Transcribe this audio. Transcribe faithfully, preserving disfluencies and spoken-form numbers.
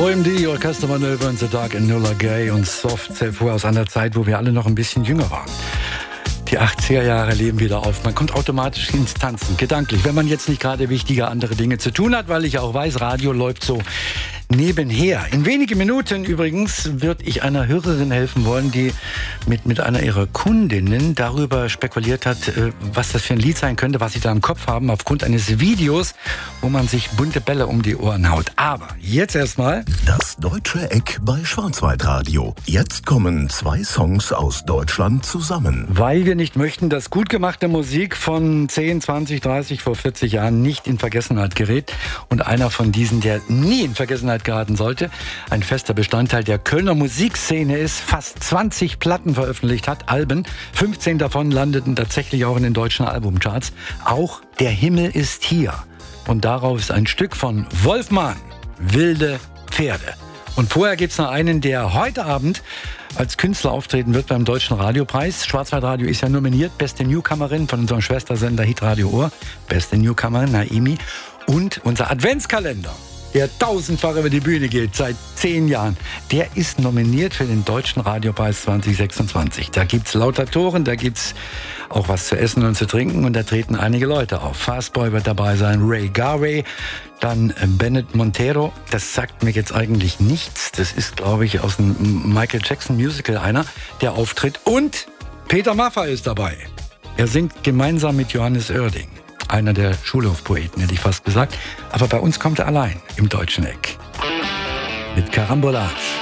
O M D, Orchester Manöver in the Dark, Enola Gay und Soft Self-War aus einer Zeit, wo wir alle noch ein bisschen jünger waren. Die achtziger Jahre leben wieder auf. Man kommt automatisch ins Tanzen, gedanklich, wenn man jetzt nicht gerade wichtige andere Dinge zu tun hat, weil ich auch weiß, Radio läuft so nebenher. In wenigen Minuten übrigens würde ich einer Hörerin helfen wollen, die mit, mit einer ihrer Kundinnen darüber spekuliert hat, was das für ein Lied sein könnte, was sie da im Kopf haben, aufgrund eines Videos, wo man sich bunte Bälle um die Ohren haut. Aber jetzt erstmal das Deutsche Eck bei Schwarzwaldradio. Jetzt kommen zwei Songs aus Deutschland zusammen. Weil wir nicht möchten, dass gut gemachte Musik von zehn, zwanzig, dreißig, vor vierzig Jahren nicht in Vergessenheit gerät. Und einer von diesen, der nie in Vergessenheit geraten sollte, ein fester Bestandteil der Kölner Musikszene ist, fast zwanzig Platten veröffentlicht hat, Alben. fünfzehn davon landeten tatsächlich auch in den deutschen Albumcharts. Auch Der Himmel ist hier. Und darauf ist ein Stück von Wolfmann, Wilde Pferde. Und vorher gibt es noch einen, der heute Abend als Künstler auftreten wird beim Deutschen Radiopreis. Schwarzwaldradio ist ja nominiert, beste Newcomerin von unserem Schwestersender Hitradio Ohr, beste Newcomerin Naimi. Und unser Adventskalender, der tausendfach über die Bühne geht, seit zehn Jahren, der ist nominiert für den Deutschen Radiopreis zwanzig sechsundzwanzig. Da gibt's lauter Toren, da gibt's auch was zu essen und zu trinken und da treten einige Leute auf. Fastboy wird dabei sein, Ray Garvey, dann Bennett Montero. Das sagt mir jetzt eigentlich nichts. Das ist, glaube ich, aus dem Michael Jackson Musical einer, der auftritt. Und Peter Maffay ist dabei. Er singt gemeinsam mit Johannes Oerding. Einer der Schulhofpoeten, hätte ich fast gesagt. Aber bei uns kommt er allein im Deutschen Eck. Mit Carambolage.